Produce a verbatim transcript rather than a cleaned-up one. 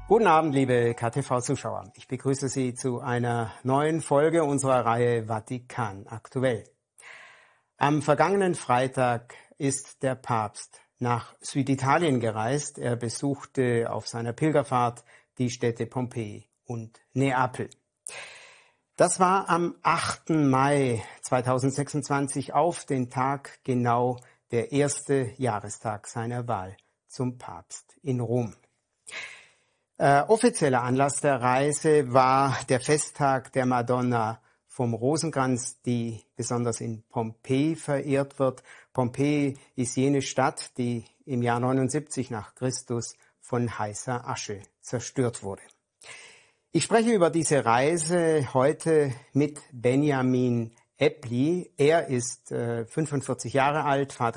Guten Abend, liebe K T V-Zuschauer. Ich begrüße Sie zu einer neuen Folge unserer Reihe Vatikan aktuell. Am vergangenen Freitag ist der Papst nach Süditalien gereist. Er besuchte auf seiner Pilgerfahrt die Städte Pompeji und Neapel. Das war am achten Mai zweitausendsechsundzwanzig, auf den Tag genau der erste Jahrestag seiner Wahl zum Papst in Rom. Äh, offizieller Anlass der Reise war der Festtag der Madonna vom Rosenkranz, die besonders in Pompeji verehrt wird. Pompeji ist jene Stadt, die im Jahr neunundsiebzig nach Christus von heißer Asche zerstört wurde. Ich spreche über diese Reise heute mit Benjamin Eppli. Er ist äh, fünfundvierzig Jahre alt, Vater